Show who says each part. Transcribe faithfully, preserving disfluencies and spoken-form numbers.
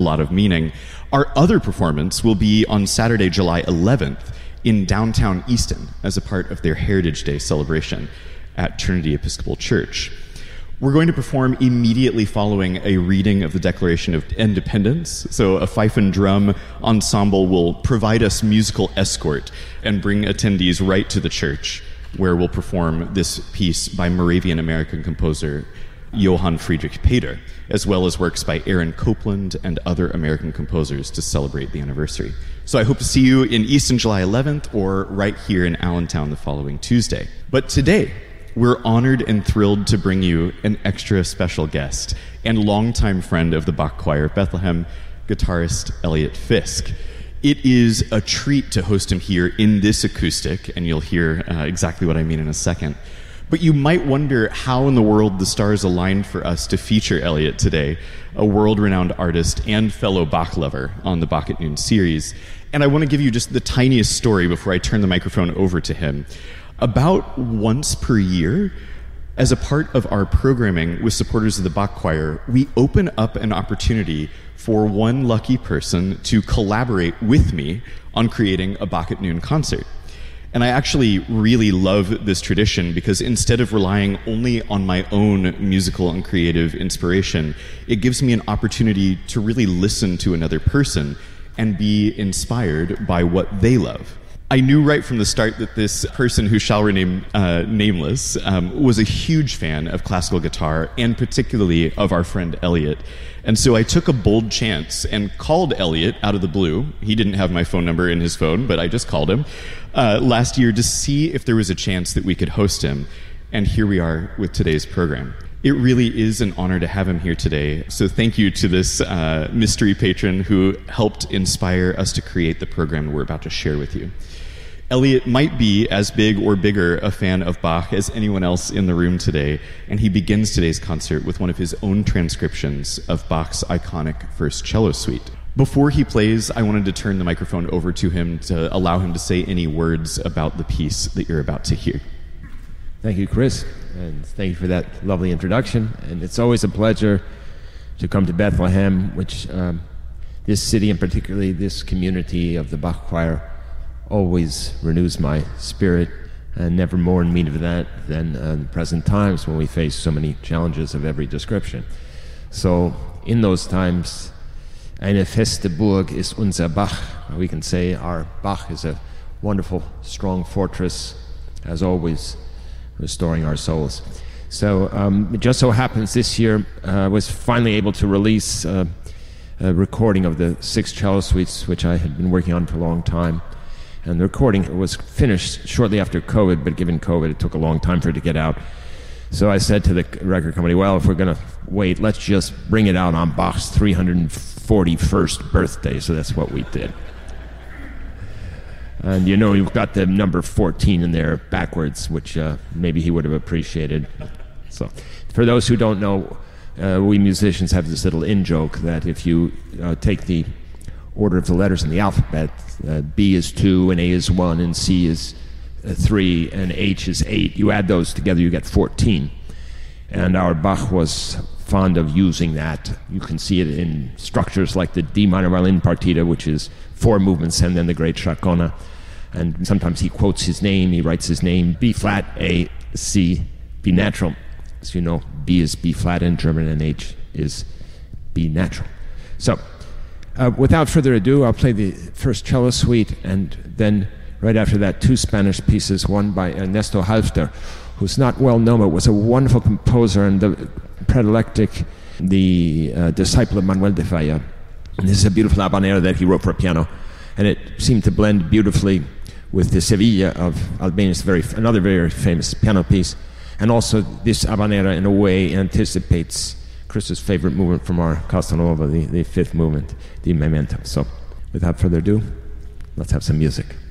Speaker 1: lot of meaning. Our other performance will be on Saturday, July eleventh in downtown Easton as a part of their Heritage Day celebration at Trinity Episcopal Church. We're going to perform immediately following a reading of the Declaration of Independence. So a fife and drum ensemble will provide us musical escort and bring attendees right to the church, where we'll perform this piece by Moravian American composer Johann Friedrich Pater, as well as works by Aaron Copland and other American composers to celebrate the anniversary. So I hope to see you in Easton July eleventh or right here in Allentown the following Tuesday. But today, we're honored and thrilled to bring you an extra special guest and longtime friend of the Bach Choir of Bethlehem, guitarist Elliot Fisk. It is a treat to host him here in this acoustic, and you'll hear uh, exactly what I mean in a second. But you might wonder how in the world the stars aligned for us to feature Elliot today, a world-renowned artist and fellow Bach lover on the Bach at Noon series. And I want to give you just the tiniest story before I turn the microphone over to him. About once per year, as a part of our programming with supporters of the Bach Choir, we open up an opportunity for one lucky person to collaborate with me on creating a Bach at Noon concert. And I actually really love this tradition because instead of relying only on my own musical and creative inspiration, it gives me an opportunity to really listen to another person and be inspired by what they love. I knew right from the start that this person, who shall remain uh, nameless, um, was a huge fan of classical guitar and particularly of our friend Elliot. And so I took a bold chance and called Elliot out of the blue. He didn't have my phone number in his phone, but I just called him uh, last year to see if there was a chance that we could host him. And here we are with today's program. It really is an honor to have him here today. So thank you to this uh, mystery patron who helped inspire us to create the program we're about to share with you. Elliot might be as big or bigger a fan of Bach as anyone else in the room today, and he begins today's concert with one of his own transcriptions of Bach's iconic First Cello Suite. Before he plays, I wanted to turn the microphone over to him to allow him to say any words about the piece that you're about to hear.
Speaker 2: Thank you, Chris, and thank you for that lovely introduction. And it's always a pleasure to come to Bethlehem, which um, this city and particularly this community of the Bach Choir always renews my spirit, and never more in need of that than uh, in present times when we face so many challenges of every description. So in those times, eine feste Burg ist unser Bach. We can say our Bach is a wonderful, strong fortress, as always, restoring our souls. So um, it just so happens this year uh, I was finally able to release uh, a recording of the six cello suites, which I had been working on for a long time. And the recording was finished shortly after COVID, but given COVID, it took a long time for it to get out. So I said to the record company, well, if we're going to wait, let's just bring it out on Bach's three hundred forty-first birthday. So that's what we did. And you know, you've got the number fourteen in there backwards, which uh, maybe he would have appreciated. So for those who don't know, uh, we musicians have this little in-joke that if you uh, take the order of the letters in the alphabet, uh, B is two, and A is one, and C is uh, three, and H is eight. You add those together, you get fourteen. And our Bach was fond of using that. You can see it in structures like the D minor violin partita, which is four movements, and then the great Chaconne. And sometimes he quotes his name, he writes his name, B flat, A, C, B natural. As you know, B is B flat in German, and H is B natural. So, Uh, without further ado, I'll play the First Cello Suite, and then right after that, two Spanish pieces, one by Ernesto Halffter, who's not well known, but was a wonderful composer and the predilectic, the uh, disciple of Manuel de Falla. And this is a beautiful habanera that he wrote for piano, and it seemed to blend beautifully with the Sevilla of Albéniz, very another very famous piano piece. And also this habanera, in a way, anticipates Chris's favorite movement from our Costa Nova, the, the fifth movement, the Memento. So, without further ado, let's have some music.